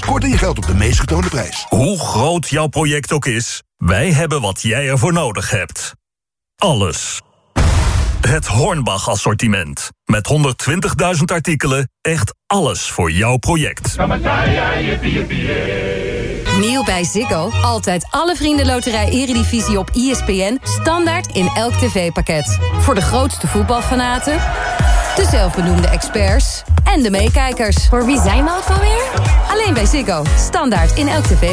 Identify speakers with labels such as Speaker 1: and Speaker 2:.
Speaker 1: Kort in je geld op de meest getoonde prijs.
Speaker 2: Hoe groot jouw project ook is, wij hebben wat jij ervoor nodig hebt. Alles. Het Hornbach assortiment. Met 120.000 artikelen, echt alles voor jouw project.
Speaker 3: Nieuw bij Ziggo. Altijd alle Vriendenloterij Eredivisie op ESPN. Standaard in elk tv-pakket. Voor de grootste voetbalfanaten, de zelfbenoemde experts en de meekijkers.
Speaker 4: Voor wie zijn we ook alweer?
Speaker 3: Alleen bij Ziggo. Standaard in elk tv